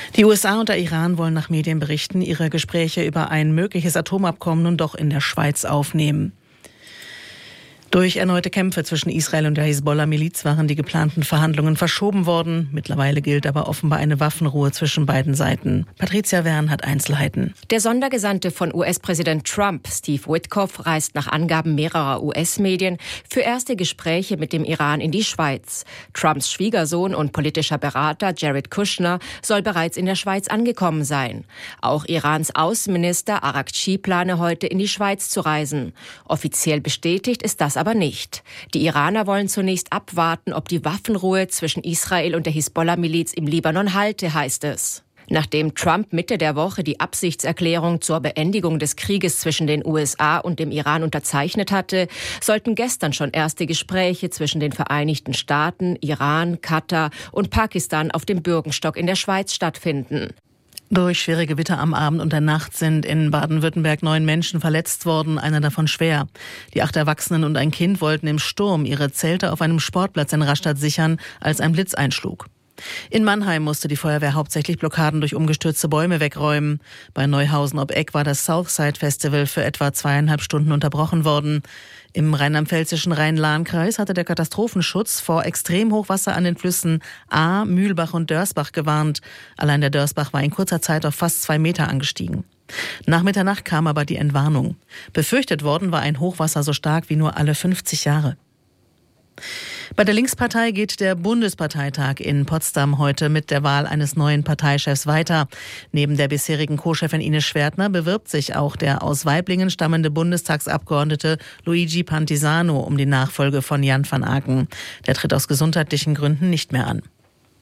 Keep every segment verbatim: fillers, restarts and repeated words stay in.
Die U S A und der Iran wollen nach Medienberichten ihre Gespräche über ein mögliches Atomabkommen nun doch in der Schweiz aufnehmen. Durch erneute Kämpfe zwischen Israel und der Hisbollah-Miliz waren die geplanten Verhandlungen verschoben worden. Mittlerweile gilt aber offenbar eine Waffenruhe zwischen beiden Seiten. Patricia Wern hat Einzelheiten. Der Sondergesandte von U S-Präsident Trump, Steve Witkoff, reist nach Angaben mehrerer U S-Medien für erste Gespräche mit dem Iran in die Schweiz. Trumps Schwiegersohn und politischer Berater Jared Kushner soll bereits in der Schweiz angekommen sein. Auch Irans Außenminister Araghchi plane heute in die Schweiz zu reisen. Offiziell bestätigt ist das aber nicht. Die Iraner wollen zunächst abwarten, ob die Waffenruhe zwischen Israel und der Hisbollah-Miliz im Libanon halte, heißt es. Nachdem Trump Mitte der Woche die Absichtserklärung zur Beendigung des Krieges zwischen den U S A und dem Iran unterzeichnet hatte, sollten gestern schon erste Gespräche zwischen den Vereinigten Staaten, Iran, Katar und Pakistan auf dem Bürgenstock in der Schweiz stattfinden. Durch schwere Gewitter am Abend und der Nacht sind in Baden-Württemberg neun Menschen verletzt worden, einer davon schwer. Die acht Erwachsenen und ein Kind wollten im Sturm ihre Zelte auf einem Sportplatz in Rastatt sichern, als ein Blitz einschlug. In Mannheim musste die Feuerwehr hauptsächlich Blockaden durch umgestürzte Bäume wegräumen. Bei Neuhausen ob Eck war das Southside Festival für etwa zweieinhalb Stunden unterbrochen worden. Im rheinland-pfälzischen Rhein-Lahn-Kreis hatte der Katastrophenschutz vor Extremhochwasser an den Flüssen Ahr, Mühlbach und Dörsbach gewarnt. Allein der Dörsbach war in kurzer Zeit auf fast zwei Meter angestiegen. Nach Mitternacht kam aber die Entwarnung. Befürchtet worden war ein Hochwasser so stark wie nur alle fünfzig Jahre. Bei der Linkspartei geht der Bundesparteitag in Potsdam heute mit der Wahl eines neuen Parteichefs weiter. Neben der bisherigen Co-Chefin Ines Schwertner bewirbt sich auch der aus Waiblingen stammende Bundestagsabgeordnete Luigi Pantisano um die Nachfolge von Jan van Aken. Der tritt aus gesundheitlichen Gründen nicht mehr an.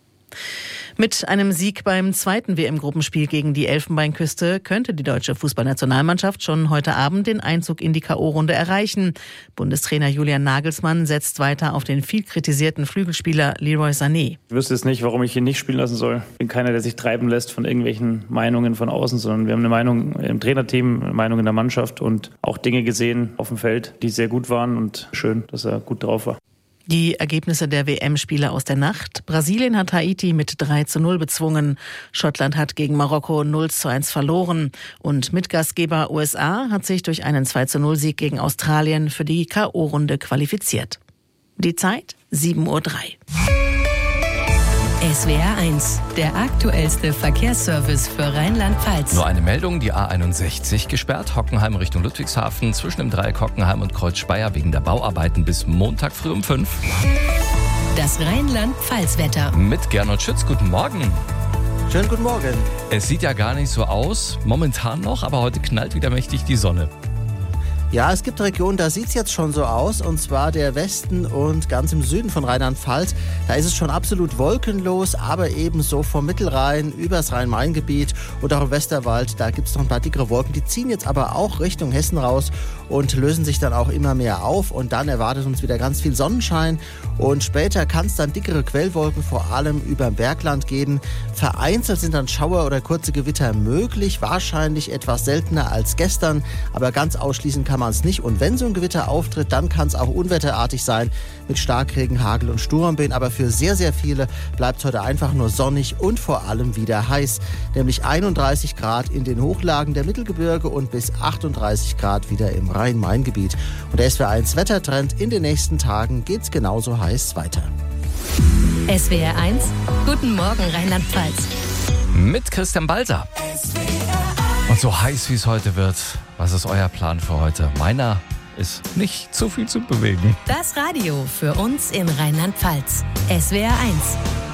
Mit einem Sieg beim zweiten W M-Gruppenspiel gegen die Elfenbeinküste könnte die deutsche Fußballnationalmannschaft schon heute Abend den Einzug in die K O-Runde erreichen. Bundestrainer Julian Nagelsmann setzt weiter auf den viel kritisierten Flügelspieler Leroy Sané. Ich wüsste jetzt nicht, warum ich ihn nicht spielen lassen soll. Ich bin keiner, der sich treiben lässt von irgendwelchen Meinungen von außen, sondern wir haben eine Meinung im Trainerteam, eine Meinung in der Mannschaft und auch Dinge gesehen auf dem Feld, die sehr gut waren und schön, dass er gut drauf war. Die Ergebnisse der W M-Spiele aus der Nacht. Brasilien hat Haiti mit drei zu null bezwungen. Schottland hat gegen Marokko null zu eins verloren. Und Mitgastgeber U S A hat sich durch einen zwei zu null Sieg gegen Australien für die K O-Runde qualifiziert. Die Zeit sieben Uhr drei. S W R eins, der aktuellste Verkehrsservice für Rheinland-Pfalz. Nur eine Meldung, die A einundsechzig gesperrt, Hockenheim Richtung Ludwigshafen, zwischen dem Dreieck Hockenheim und Kreuz Speyer wegen der Bauarbeiten bis Montag früh um fünf. Das Rheinland-Pfalz-Wetter. Mit Gernot Schütz, guten Morgen. Schönen guten Morgen. Es sieht ja gar nicht so aus, momentan noch, aber heute knallt wieder mächtig die Sonne. Ja, es gibt Regionen, da sieht es jetzt schon so aus, und zwar der Westen und ganz im Süden von Rheinland-Pfalz. Da ist es schon absolut wolkenlos, aber ebenso vom Mittelrhein übers Rhein-Main-Gebiet und auch im Westerwald, da gibt es noch ein paar dickere Wolken. Die ziehen jetzt aber auch Richtung Hessen raus und lösen sich dann auch immer mehr auf, und dann erwartet uns wieder ganz viel Sonnenschein, und später kann es dann dickere Quellwolken vor allem über dem Bergland geben. Vereinzelt sind dann Schauer oder kurze Gewitter möglich, wahrscheinlich etwas seltener als gestern, aber ganz ausschließen kann man es nicht. Und wenn so ein Gewitter auftritt, dann kann es auch unwetterartig sein mit Starkregen, Hagel und Sturmböen. Aber für sehr, sehr viele bleibt es heute einfach nur sonnig und vor allem wieder heiß. Nämlich einunddreißig Grad in den Hochlagen der Mittelgebirge und bis achtunddreißig Grad wieder im Rhein-Main-Gebiet. Und der S W R eins Wettertrend: in den nächsten Tagen geht es genauso heiß weiter. S W R eins, guten Morgen Rheinland-Pfalz. Mit Christian Balser. Und so heiß wie es heute wird, was ist euer Plan für heute? Meiner ist nicht zu viel zu bewegen. Das Radio für uns in Rheinland-Pfalz. S W R eins.